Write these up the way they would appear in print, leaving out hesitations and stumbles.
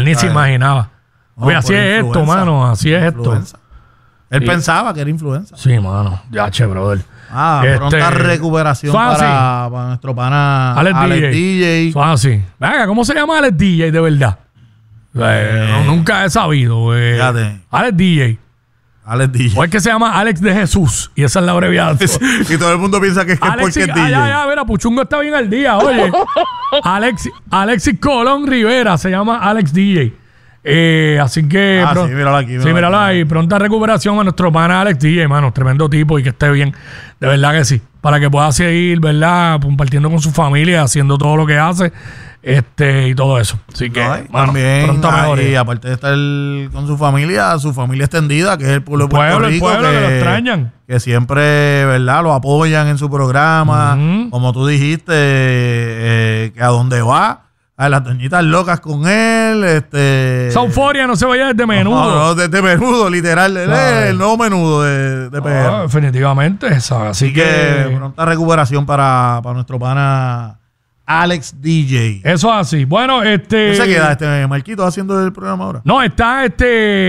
ni se imaginaba. No, Oye, así es esto, mano. Así es esto. Él pensaba que era influenza. Sí, mano. Ya, che, brother. Pronta recuperación para nuestro pana Alex DJ. Fácil. Venga, ¿cómo se llama Alex DJ de verdad? Nunca he sabido. Alex DJ. Alex DJ. O es que se llama Alex de Jesús. Y esa es la abreviación. Y todo el mundo piensa que es porque es DJ. Mira, Puchungo está bien al día, oye. Alexis Colón Rivera se llama Alex DJ. Así que... sí, míralo aquí. Sí, míralo ahí. Pronta recuperación a nuestro pana Alex DJ, mano. Tremendo tipo y que esté bien. De verdad que sí. Para que pueda seguir, ¿verdad? Compartiendo con su familia, haciendo todo lo que hace. Y todo eso. Así que, mano, también, pronta mejoría. Y aparte de estar con su familia extendida, que es el pueblo de Puerto Rico. Que lo extrañan. Que siempre, ¿verdad? Lo apoyan en su programa. Como tú dijiste, que a donde va... A las doñitas locas con él. Esa euforia no se vaya desde Menudo. No, desde Menudo, literal. El nuevo Menudo de PR. Definitivamente, ¿sabes? Así que pronta recuperación para nuestro pana Alex DJ. Eso es así. Bueno, ¿No se queda Marquito haciendo el programa ahora? No, está JD.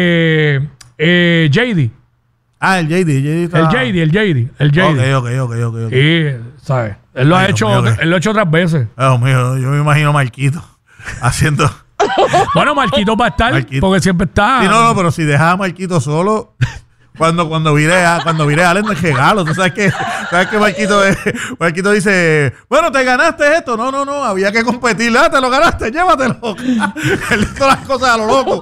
El JD. El JD. Ok. Y, ¿sabes? Él lo ha hecho otras veces. Dios mío, yo me imagino a Marquito haciendo... Bueno, Marquito va a estar, porque siempre está... Sí, no, pero si dejas a Marquito solo... Cuando vire a Allen de regalo, tú sabes que Marquito dice, bueno, te ganaste esto. No, había que competir. Te lo ganaste, llévatelo. Él hizo las cosas a lo loco.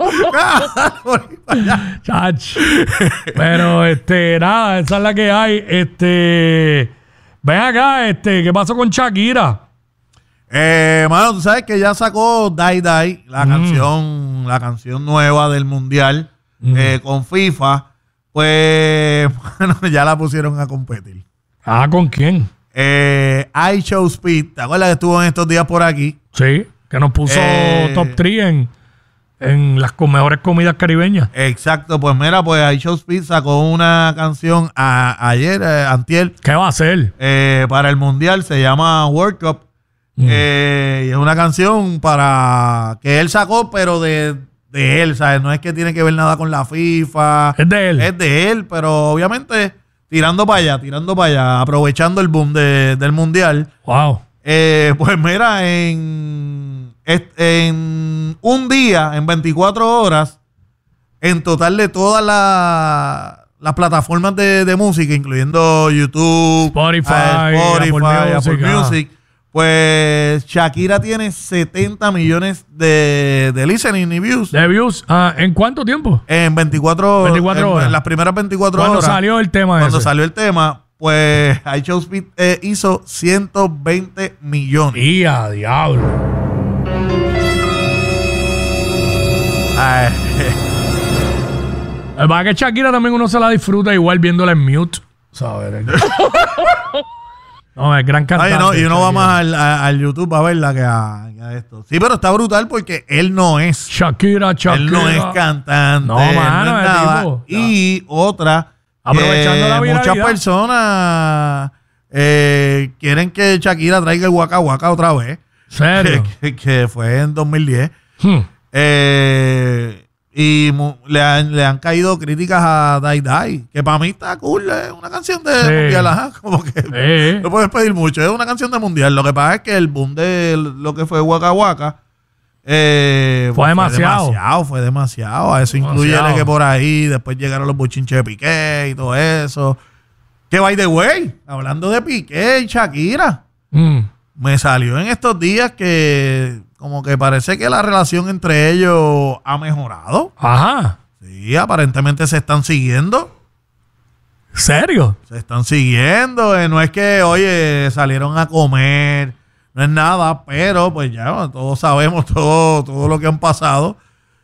Chach. Pero, nada, esa es la que hay. Ven acá, ¿qué pasó con Shakira? Mano, tú sabes que ya sacó Die Die, la canción nueva del Mundial, con FIFA. Pues, bueno, ya la pusieron a competir. ¿Con quién? iShowSpeed. ¿Te acuerdas que estuvo en estos días por aquí? Sí, que nos puso top 3 en las mejores comidas caribeñas. Exacto, pues mira, iShowSpeed sacó una canción ayer, antier. ¿Qué va a hacer? Para el Mundial, se llama World Cup. Y es una canción para que él sacó, pero de él, ¿sabes? No es que tiene que ver nada con la FIFA. Es de él. Es de él, pero obviamente tirando para allá, aprovechando el boom del Mundial. Wow. Pues mira, en un día, en 24 horas, en total de todas las plataformas de música, incluyendo YouTube, Spotify, Apple Music, pues Shakira tiene 70 millones de listening y views. ¿De views? ¿En cuánto tiempo? En 24 horas. En las primeras 24 horas. Cuando salió el tema pues iShowSpeed hizo 120 millones. ¡Y a diablo! Va que Shakira también uno se la disfruta igual viéndola en mute, ¿sabes? No, es gran cantante. Y uno va más al YouTube a verla que a esto. Sí, pero está brutal porque él no es Shakira. Él no es cantante. No, mano, no es nada. Tipo. Y otra, aprovechando la viralidad. Muchas personas quieren que Shakira traiga el Waka Waka otra vez. ¿Serio? Que fue en 2010. Y le han caído críticas a Die Die, que para mí está cool, es una canción de mundial, como que no puedes pedir mucho, es una canción de mundial. Lo que pasa es que el boom de lo que fue Waka Waka fue demasiado. A eso incluye que por ahí después llegaron los bochinches de Piqué y todo eso. Que by the way, hablando de Piqué y Shakira, me salió en estos días que como que parece que la relación entre ellos ha mejorado. Ajá. Sí, aparentemente se están siguiendo. ¿Serio? Se están siguiendo. No es que, oye, salieron a comer. No es nada, pero pues ya todos sabemos todo lo que han pasado.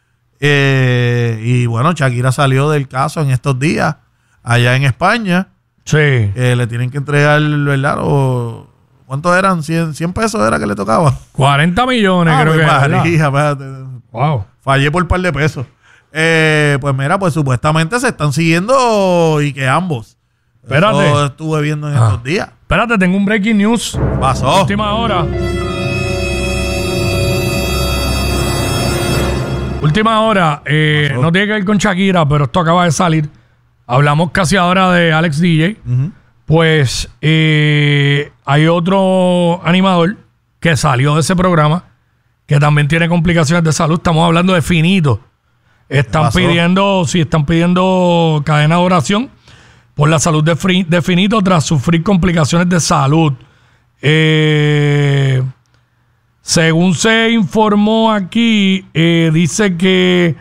Y bueno, Shakira salió del caso en estos días allá en España. Sí. Le tienen que entregar, ¿verdad? ¿Cuántos eran? 100 pesos era que le tocaba. 40 millones, creo que era. Wow. Fallé por un par de pesos. Pues mira, pues supuestamente se están siguiendo y que ambos. Espérate. Eso estuve viendo en estos días. Espérate, tengo un breaking news. Pasó. Última hora. Última hora, no tiene que ver con Shakira, pero esto acaba de salir. Hablamos casi ahora de Alex DJ. Pues hay otro animador que salió de ese programa que también tiene complicaciones de salud. Estamos hablando de Finito. Están pidiendo cadena de oración por la salud de Finito tras sufrir complicaciones de salud. Según se informó aquí, dice que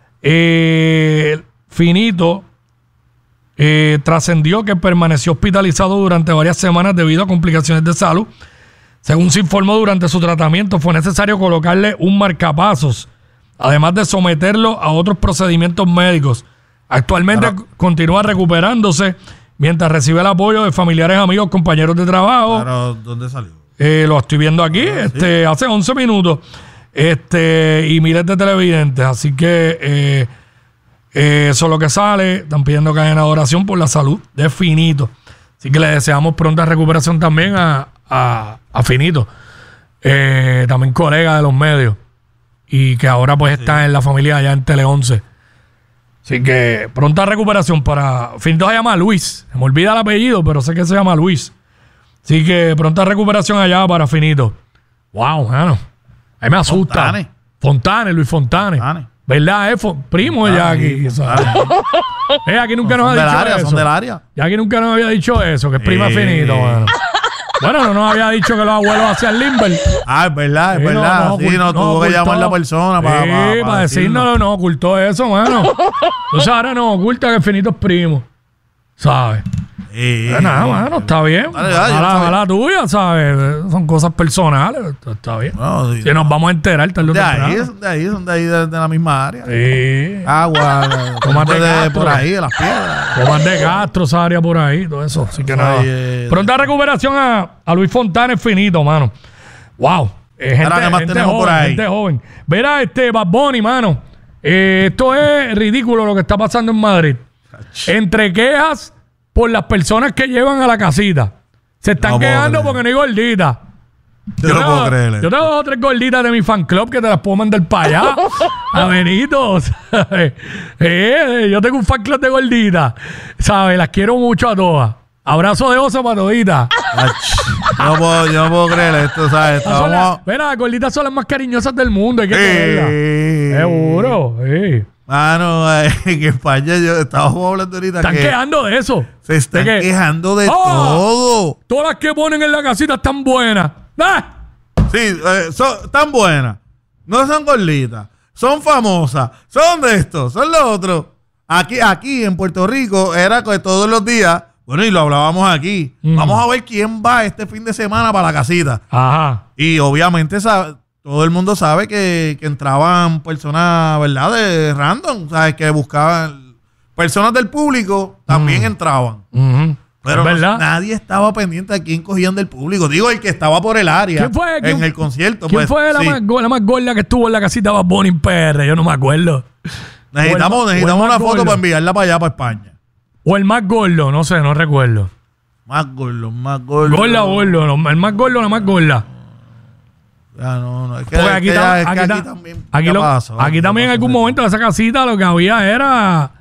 Finito trascendió que permaneció hospitalizado durante varias semanas debido a complicaciones de salud. Según se informó, durante su tratamiento fue necesario colocarle un marcapasos, además de someterlo a otros procedimientos médicos. Actualmente continúa recuperándose mientras recibe el apoyo de familiares, amigos, compañeros de trabajo. Claro, ¿dónde salió? Lo estoy viendo aquí, sí. Hace 11 minutos. Y miles de televidentes. Así que eso es lo que sale. Están pidiendo cadena de oración por la salud de Finito. Así que le deseamos pronta recuperación también a Finito. También colega de los medios. Y que ahora pues está en la familia allá en Tele 11. Así que pronta recuperación para... Finito se llama Luis. Se me olvida el apellido, pero sé que se llama Luis. Así que pronta recuperación allá para Finito. Wow, mano. Ahí me asusta. Luis Fontane. ¿Verdad? Primo de Jackie. Aquí nunca nos ha dicho eso. Son del área. Jackie nunca nos había dicho eso, que es prima Finito, mano. Bueno, no nos había dicho que los abuelos hacían Limber. Es verdad, es verdad. No tuvo que llamar la persona para decirnos. No, ocultó eso, mano. Entonces ahora nos oculta que Finito es primo. ¿Sabes? Nada, mano, está bien. A la tuya, ¿sabes? Son cosas personales. Está bien. No, si nos vamos a enterar, tal vez. Son de ahí, de la misma área. Sí. Agua, por ahí, de las piedras. Tomás de Castro, esa área por ahí, todo eso. Así que nada. Pronta recuperación a Luis Fontane Finito, mano. Wow. Gente joven. Verá, Bad Bunny, mano. Esto es ridículo lo que está pasando en Madrid. Entre quejas por las personas que llevan a la casita. Se están quejando porque no hay gordita. Yo no puedo creerle. Yo tengo 2 o 3 gorditas de mi fan club que te las puedo mandar para allá. A Benito. Yo tengo un fan club de gorditas. ¿Sabes? Las quiero mucho a todas. Abrazo de oso para toditas. Yo no puedo creer esto, ¿sabes? Mira, las gorditas son las más cariñosas del mundo. Hay que tenerlas. Seguro. Mano, en España estábamos hablando ahorita. Están quejando de eso. Se están quejando de todo. Todas las que ponen en la casita están buenas. Sí, están buenas. No son gorditas. Son famosas. Son de esto. Son los otros. Aquí en Puerto Rico era que todos los días. Bueno, y lo hablábamos aquí. Vamos a ver quién va este fin de semana para la casita. Ajá. Y obviamente todo el mundo sabe que entraban personas, ¿verdad? De random, ¿sabes? Que buscaban personas del público, también entraban. Pero nadie estaba pendiente de quién cogían del público. Digo, el que estaba por el área en el concierto. ¿Quién fue la más gorda que estuvo en la casita Bad Bunny PR? Yo no me acuerdo. Necesitamos una foto para enviarla para allá, para España. O el más gordo, no sé, no recuerdo. Más gordo. Gorda, el más gordo o la más gorda. No, es que aquí también aquí también en algún momento de esa casita lo que había era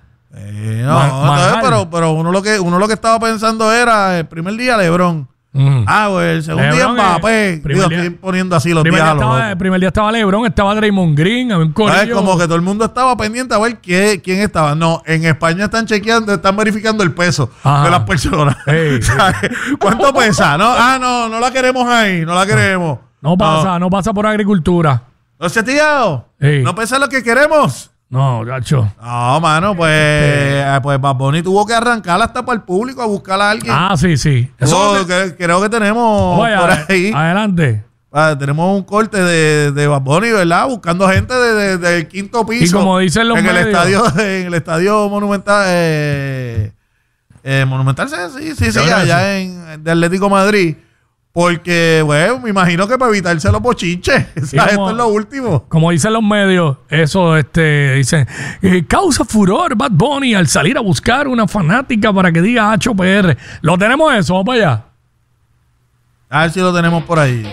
pero uno lo que estaba pensando era el primer día LeBron. El segundo día Mbappé. Estoy poniendo así los diálogos. El primer día estaba LeBron, estaba Draymond Green, había un corillo. Como que todo el mundo estaba pendiente a ver quién estaba. No, en España están verificando el peso de las personas. ¿Cuánto pesa? No la queremos ahí, no la queremos. No pasa por agricultura. ¿No se ha tirado? ¿No pesa lo que queremos? No, gacho. No, mano, pues Bad Bunny tuvo que arrancar hasta para el público a buscar a alguien. Sí. Eso creo que tenemos por ahí. Adelante. Tenemos un corte de Bad Bunny, ¿verdad? Buscando gente del quinto piso. Y como dicen los medios. En el estadio Monumental. Monumental, sí, allá de Atlético Madrid. Porque, bueno, me imagino que para evitarse los bochinches. Esto es lo último. Como dicen los medios, eso dicen, causa furor Bad Bunny al salir a buscar una fanática para que diga HPR. ¿Lo tenemos eso? Vamos para allá. A ver si lo tenemos por ahí.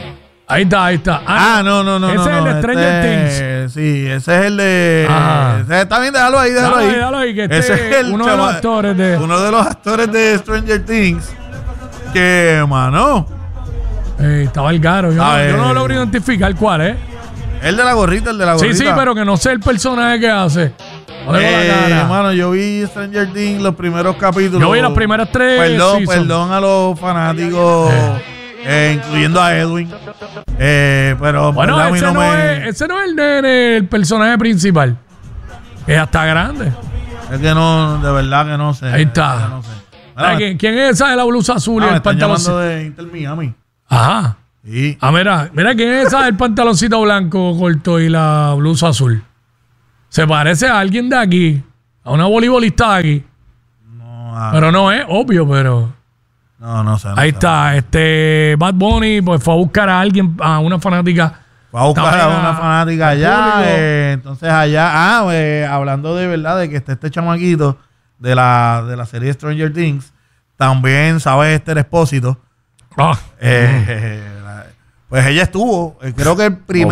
Ahí está. No. Ese es el de Stranger Things. Sí, ese es el de... Está bien, déjalo ahí. Déjalo ahí, que ese es el uno de los actores de... Uno de los actores de Stranger Things. Que, mano... estaba el caro. Yo no logro identificar cuál es. El de la gorrita. Sí, pero que no sé el personaje que hace. Mano, yo vi Stranger Things los primeros capítulos. Yo vi las primeras 3. Perdón a los fanáticos, incluyendo a Edwin. Pero bueno, ese no es el nene, el personaje principal. Es hasta grande. Es que no, de verdad que no sé. Ahí está. No sé. ¿Quién es esa de la blusa azul y el pantaloncito? De Inter Miami. Ajá. Sí. Mira quién es esa del pantaloncito blanco corto y la blusa azul. Se parece a alguien de aquí, a una voleibolista de aquí. No, pero no es obvio, pero... No sé. Ahí está, Bad Bunny pues fue a buscar a alguien, a una fanática. Fue a buscar a una fanática allá. Entonces allá, hablando de verdad de que este chamaquito de la serie Stranger Things, también sabe Esther Expósito. Pues ella estuvo, creo que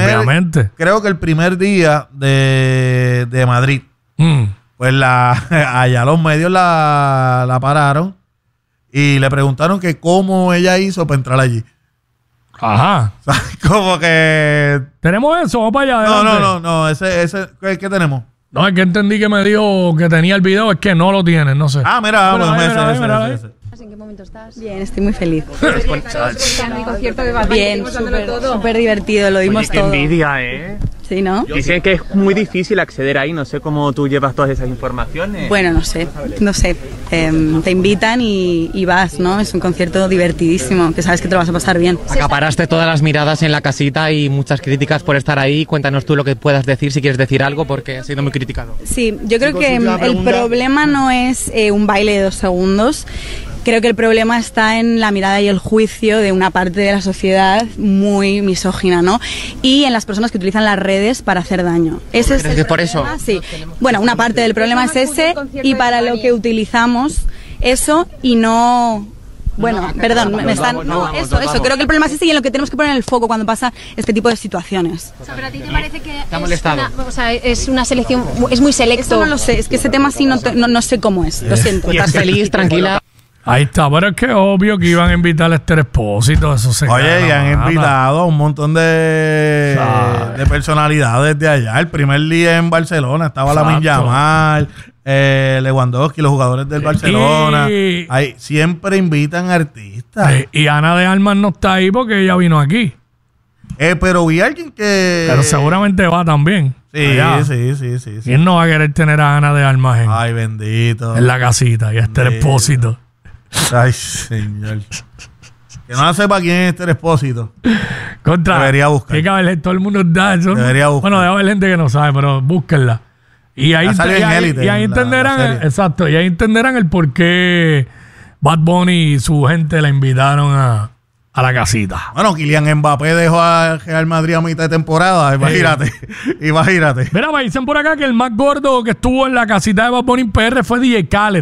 el primer día de Madrid. Pues allá los medios la pararon y le preguntaron que cómo ella hizo para entrar allí. Ajá. O sea, como que... ¿Tenemos eso? Vamos para allá. No. Ese ¿qué tenemos? No, es que entendí que me dijo que tenía el video, es que no lo tiene, no sé. Mira, ese. ¿En qué momento estás? Bien, estoy muy feliz. Mi concierto de Bad Bunny. Bien, súper divertido, lo dimos todo. Qué envidia, ¿eh? Sí, ¿no? Dicen que es muy difícil acceder ahí, no sé cómo tú llevas todas esas informaciones. Bueno, no sé. Te invitan y vas, ¿no? Es un concierto divertidísimo, que sabes que te lo vas a pasar bien. Acaparaste todas las miradas en la casita y muchas críticas por estar ahí. Cuéntanos tú lo que puedas decir, si quieres decir algo, porque ha sido muy criticado. Sí, yo creo que el problema no es un baile de 2 segundos. Creo que el problema está en la mirada y el juicio de una parte de la sociedad muy misógina, ¿no? Y en las personas que utilizan las redes para hacer daño. Ese es el por eso. Sí. Bueno, una parte del problema es ese, y para lo que utilizamos eso y no... Bueno, perdón, eso. Creo que el problema es ese y en lo que tenemos que poner el foco cuando pasa este tipo de situaciones. O sea, pero a ti te parece que es una selección, es muy selecto. Esto no lo sé, es que ese tema sí no sé cómo es, lo siento. ¿Estás feliz, tranquila? Ahí está, pero es que obvio que iban a invitar a Esther Expósito, eso se Oye, y han invitado a un montón de personalidades de allá. El primer día en Barcelona estaba Lamine Yamal, Lewandowski, los jugadores del Barcelona. Ahí siempre invitan artistas. Y Ana de Armas no está ahí porque ella vino aquí. Pero vi a alguien que... Pero seguramente va también. Sí. ¿Quién no va a querer tener a Ana de Armas Ay, bendito. en la casita y a Esther Expósito? Ay, señor. Que no sepa quién es Esther Expósito. Debería buscar. Todo el mundo da eso. Debería buscar. Bueno, debe haber gente que no sabe, pero búsquenla. Y ahí entenderán, exacto, y ahí entenderán el por qué Bad Bunny y su gente la invitaron a la casita. Bueno, Kylian Mbappé dejó al Real Madrid a mitad de temporada. Imagínate. Mira, me dicen por acá que el más gordo que estuvo en la casita de Bad Bunny en PR fue DJ Khaled.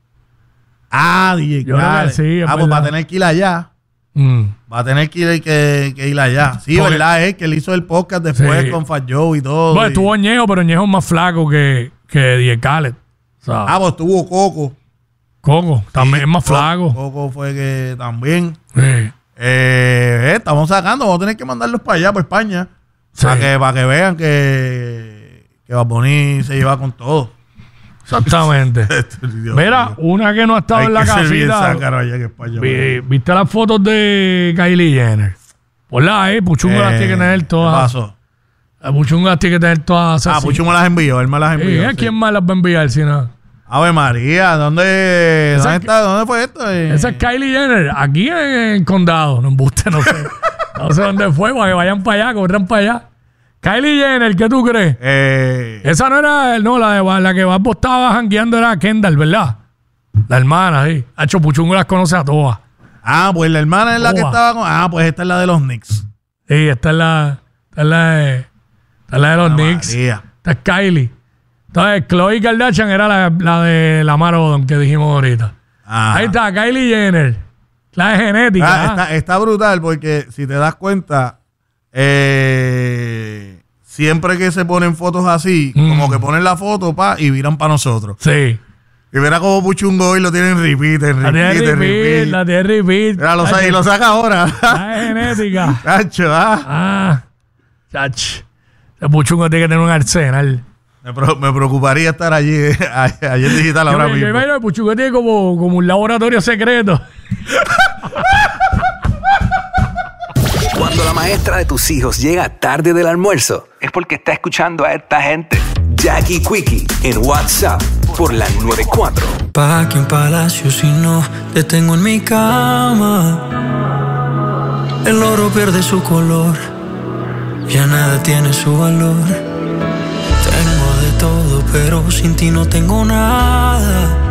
DJ Khaled. Sí, pues va a tener que ir allá. Va a tener que ir allá. Sí, porque, ¿verdad? Es que él hizo el podcast después con Fat Joe y todo. Bueno, estuvo Ñejo, pero Ñejo es más flaco que DJ Khaled. O sea, pues estuvo Coco. Coco, también es más flaco. Coco fue que también. Sí. Estamos sacando, vamos a tener que mandarlos para allá, para España. Sí. Para que vean que Bad Bunny se lleva con todo. Exactamente. Mira, una que no ha estado en la casita. ¿Viste las fotos de Kylie Jenner? Ponla ahí, Puchungo las tiene que tener todas. ¿Qué pasó? Puchungo las tiene que tener todas. Puchungo las envió, él me las envió. ¿Quién más las va a enviar si no? Ave María, ¿dónde fue esto? Esa es Kylie Jenner, aquí en Condado, no embuste, no sé. No sé dónde fue, para que vayan para allá, corran para allá. Kylie Jenner, ¿qué tú crees? Esa no era, la que más estaba jangueando era Kendall, ¿verdad? La hermana, sí. Hacho, Puchungo las conoce a todas. Pues la hermana es la que estaba con... pues esta es la de los Knicks. Sí, esta es la de los Knicks. María. Esta es Kylie. Entonces, Khloe Kardashian era la de Lamar Odom que dijimos ahorita. Ahí está, Kylie Jenner. La de genética. Está brutal porque si te das cuenta, siempre que se ponen fotos así, como que ponen la foto y viran para nosotros. Sí. Y verá como Puchungo hoy lo tienen repeat. La tiene repeat. Mira, lo saca ahora. La genética. Chacho, Chacho. Ese Puchungo tiene que tener un arsenal. Me preocuparía estar allí en digital ahora mismo. Yo imagino que Puchungo tiene como un laboratorio secreto. Cuando la maestra de tus hijos llega tarde del almuerzo, es porque está escuchando a esta gente. Jackie Quickie en WhatsApp por la 94. Pa' que un palacio si no te tengo en mi cama. El oro pierde su color, ya nada tiene su valor. Tengo de todo, pero sin ti no tengo nada.